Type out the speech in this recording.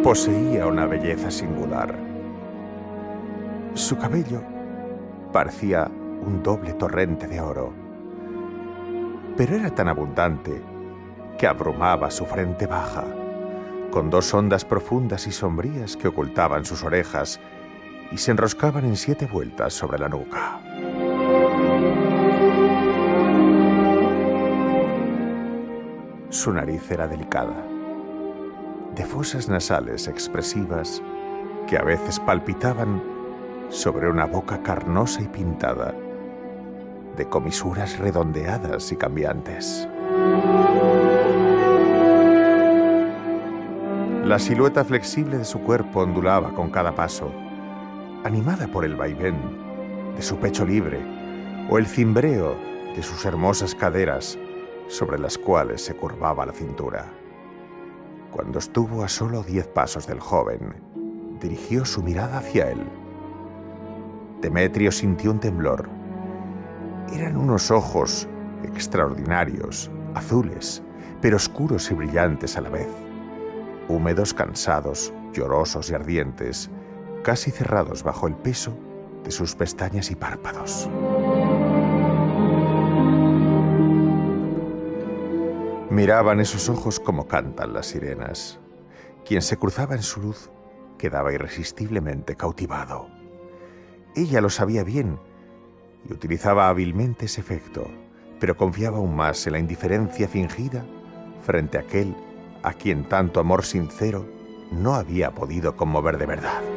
Poseía una belleza singular. Su cabello parecía un doble torrente de oro, pero era tan abundante que abrumaba su frente baja, con dos ondas profundas y sombrías que ocultaban sus orejas y se enroscaban en 7 vueltas sobre la nuca. Su nariz era delicada, de fosas nasales expresivas que a veces palpitaban sobre una boca carnosa y pintada, de comisuras redondeadas y cambiantes. La silueta flexible de su cuerpo ondulaba con cada paso, animada por el vaivén de su pecho libre o el cimbreo de sus hermosas caderas sobre las cuales se curvaba la cintura. Cuando estuvo a solo 10 pasos del joven, dirigió su mirada hacia él. Demetrio sintió un temblor. Eran unos ojos extraordinarios, azules, pero oscuros y brillantes a la vez. Húmedos, cansados, llorosos y ardientes, casi cerrados bajo el peso de sus pestañas y párpados. Miraban esos ojos como cantan las sirenas. Quien se cruzaba en su luz quedaba irresistiblemente cautivado. Ella lo sabía bien y utilizaba hábilmente ese efecto, pero confiaba aún más en la indiferencia fingida frente a aquel a quien tanto amor sincero no había podido conmover de verdad.